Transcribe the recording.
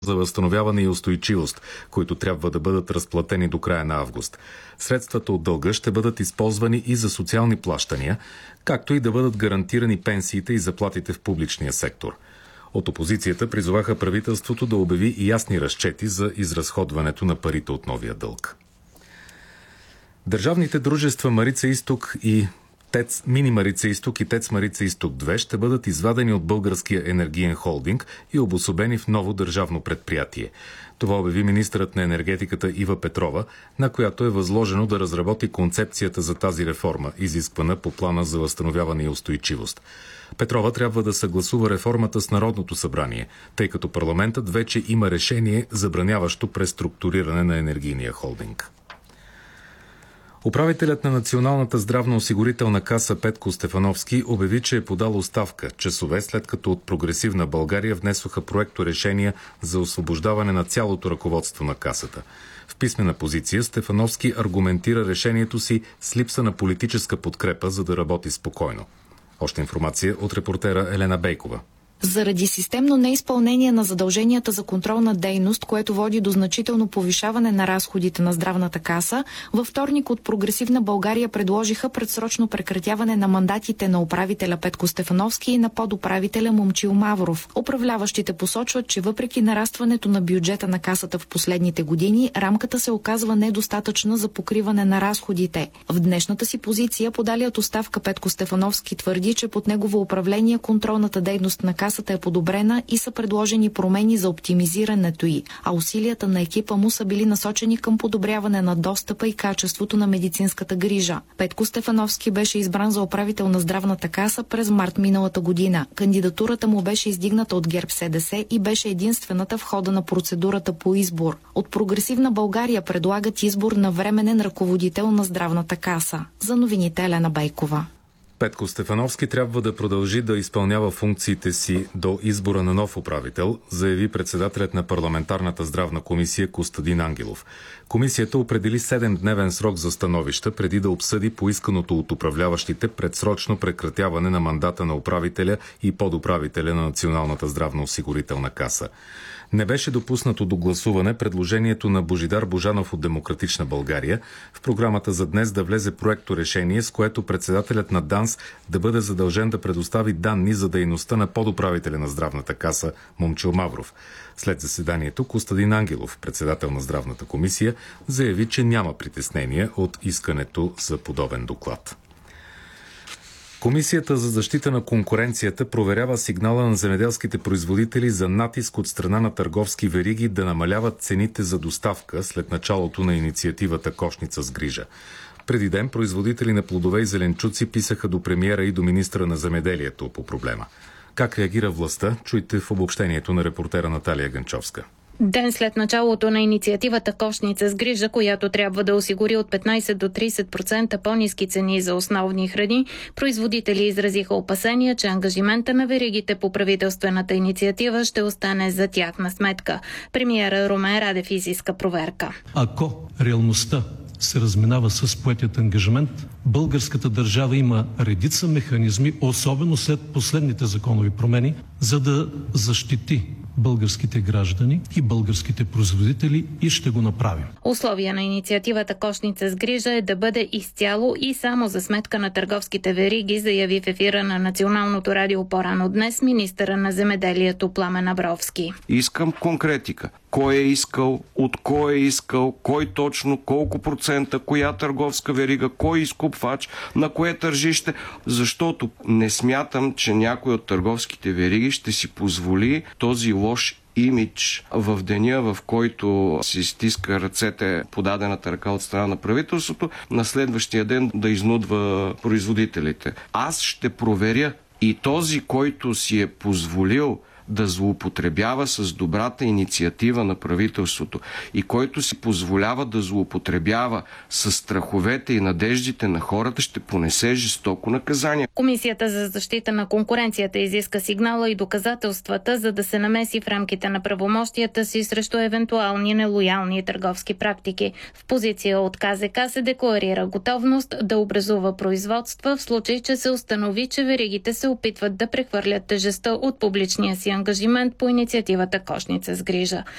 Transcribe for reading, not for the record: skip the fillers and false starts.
за възстановяване и устойчивост, които трябва да бъдат разплатени до края на август. Средствата от дълга ще бъдат използвани и за социални плащания, както и да бъдат гарантирани пенсиите и заплатите в публичния сектор. От опозицията призоваха правителството да обяви ясни разчети за изразходването на парите от новия дълг. Държавните дружества Марица Изток и Мини Марица Изток и ТЕЦ Марица Изток 2 ще бъдат извадени от Българския енергиен холдинг и обособени в ново държавно предприятие. Това обяви министърът на енергетиката Ива Петрова, на която е възложено да разработи концепцията за тази реформа, изисквана по плана за възстановяване и устойчивост. Петрова трябва да съгласува реформата с Народното събрание, тъй като парламентът вече има решение, забраняващо преструктуриране на енергийния холдинг. Управителят на Националната здравноосигурителна каса Петко Стефановски обяви, че е подал оставка, часове след като от Прогресивна България внесоха проекторешения за освобождаване на цялото ръководство на касата. В писмена позиция Стефановски аргументира решението си с липса на политическа подкрепа, за да работи спокойно. Още информация от репортера Елена Бейкова. Заради системно неизпълнение на задълженията за контролна дейност, което води до значително повишаване на разходите на здравната каса, във вторник от Прогресивна България предложиха предсрочно прекратяване на мандатите на управителя Петко Стефановски и на подуправителя Момчил Мавров. Управляващите посочват, че въпреки нарастването на бюджета на касата в последните години, рамката се оказва недостатъчна за покриване на разходите. В днешната си позиция подалият оставка Петко Стефановски твърди, че под негово управление контролната дейност на касата е подобрена и са предложени промени за оптимизирането й, а усилията на екипа му са били насочени към подобряване на достъпа и качеството на медицинската грижа. Петко Стефановски беше избран за управител на здравната каса през март миналата година. Кандидатурата му беше издигната от ГЕРБ-СДС и беше единствената в хода на процедурата по избор. От Прогресивна България предлагат избор на временен ръководител на здравната каса. За новините Елена Бейкова. Петко Стефановски трябва да продължи да изпълнява функциите си до избора на нов управител, заяви председателят на парламентарната здравна комисия Костадин Ангелов. Комисията определи 7-дневен срок за становища, преди да обсъди поисканото от управляващите предсрочно прекратяване на мандата на управителя и подуправителя на Националната здравноосигурителна каса. Не беше допуснато до гласуване предложението на Божидар Божанов от Демократична България в програмата за днес да влезе проекторешение, с което председателят на ДАНС да бъде задължен да предостави данни за дейността на подуправителя на здравната каса Момчил Мавров. След заседанието Костадин Ангелов, председател на здравната комисия, заяви, че няма притеснения от искането за подобен доклад. Комисията за защита на конкуренцията проверява сигнала на земеделските производители за натиск от страна на търговски вериги да намаляват цените за доставка след началото на инициативата Кошница с грижа. Преди ден производители на плодове и зеленчуци писаха до премиера и до министра на земеделието по проблема. Как реагира властта? Чуйте в обобщението на репортера Наталия Ганчовска. Ден след началото на инициативата Кошница с грижа, която трябва да осигури от 15 до 30% по-ниски цени за основни храни, производители изразиха опасения, че ангажимента на веригите по правителствената инициатива ще остане за тяхна сметка. Премиера Румен Радев изиска проверка. Ако реалността се разминава с поетият ангажимент, българската държава има редица механизми, особено след последните законови промени, за да защити българските граждани и българските производители и ще го направим. Условия на инициативата Кошница с грижа е да бъде изцяло и само за сметка на търговските вериги, заяви в ефира на Националното радио по-рано днес министъра на земеделието Пламен Абровски. Искам конкретика. Кой е искал, от кой е искал, кой точно, колко процента, коя търговска верига, кой изкупвач, на кое тържище, защото не смятам, че някой от търговските вериги ще си позволи този лош имидж в деня, в който си стиска ръцете подадената ръка от страна на правителството, на следващия ден да изнудва производителите. Аз ще проверя и този, който си е позволил да злоупотребява с добрата инициатива на правителството и който си позволява да злоупотребява с страховете и надеждите на хората, ще понесе жестоко наказание. Комисията за защита на конкуренцията изиска сигнала и доказателствата, за да се намеси в рамките на правомощията си срещу евентуални нелоялни търговски практики. В позиция от КЗК се декларира готовност да образува производства в случай, че се установи, че веригите се опитват да прехвърлят тежестта от публичния си ангажимент по инициативата Кошница с грижа.